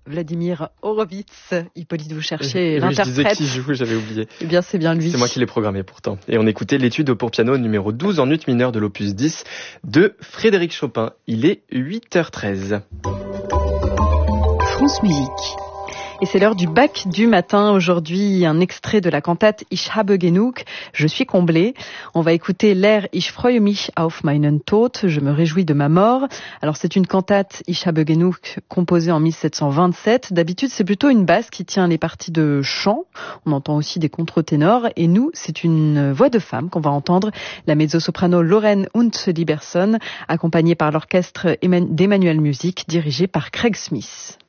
Vladimir Horowitz. Hippolyte, vous cherchez oui, l'interprète. Je disais qui joue, j'avais oublié. Eh bien, c'est bien lui. C'est moi qui l'ai programmé pourtant. Et on écoutait l'étude pour piano numéro 12 en ut mineur de l'opus 10 de Frédéric Chopin. Il est 8h13. France Musique. Et c'est l'heure du bac du matin. Aujourd'hui, un extrait de la cantate Ich habe genug, je suis comblé. On va écouter l'air Ich freue mich auf meinen Tod, je me réjouis de ma mort. Alors c'est une cantate Ich habe genug composée en 1727. D'habitude, c'est plutôt une basse qui tient les parties de chant. On entend aussi des contre-ténors. Et nous, c'est une voix de femme qu'on va entendre, la mezzo-soprano Lauren Hunt-Liberson, accompagnée par l'orchestre d'Emmanuel Music, dirigé par Craig Smith.